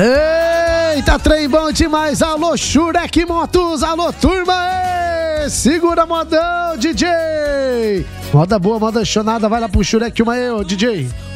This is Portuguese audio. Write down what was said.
Eita, trem bom demais. Alô, Shurek Motos. Alô, turma. Segura modão, DJ. Moda boa, moda chonada. Vai lá pro Shurek, uma aí, ô, DJ.